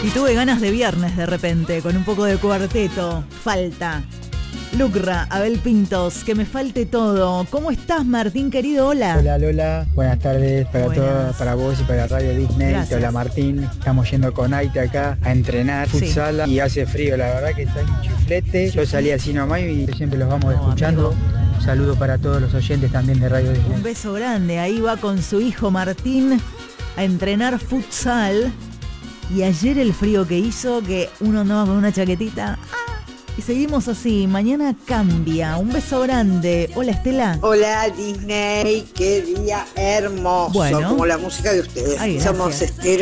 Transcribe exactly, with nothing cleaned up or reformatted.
Y tuve ganas de viernes de repente, con un poco de cuarteto. Falta. Lucra, Abel Pintos, que me falte todo. ¿Cómo estás, Martín, querido? Hola. Hola, Lola. Buenas tardes para Buenas. todos, para vos y para Radio Disney. Gracias. Hola, Martín. Estamos yendo con Aite acá a entrenar Sí. futsal y hace frío, la verdad que está un chiflete. Yo salí así nomás y siempre los vamos No, escuchando. amigo. Un saludo para todos los oyentes también de Radio Disney. Un beso grande. Ahí va con su hijo Martín a entrenar futsal. Y ayer el frío que hizo, que uno andaba con una chaquetita. ¡Ah! Y seguimos así. Mañana cambia. Un beso grande. Hola, Estela. Hola Disney, qué día hermoso, Bueno. como la música de ustedes. Ay, Somos gracias. Estela